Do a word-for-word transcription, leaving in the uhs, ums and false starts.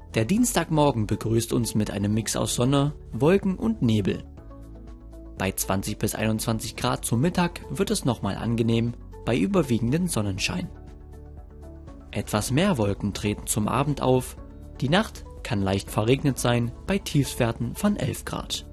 Der Dienstagmorgen begrüßt uns mit einem Mix aus Sonne, Wolken und Nebel. Bei zwanzig bis einundzwanzig Grad zum Mittag wird es nochmal angenehm, bei überwiegendem Sonnenschein. Etwas mehr Wolken treten zum Abend auf, die Nacht kann leicht verregnet sein bei Tiefstwerten von elf Grad.